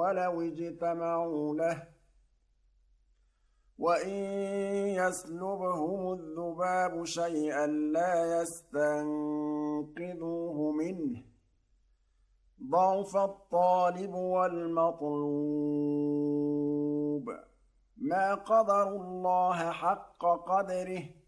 ولو اجتمعوا له وإن يسلبهم الذباب شيئا لا يستنقذوه منه ضعف الطالب والمطلوب ما قدروا الله حق قدره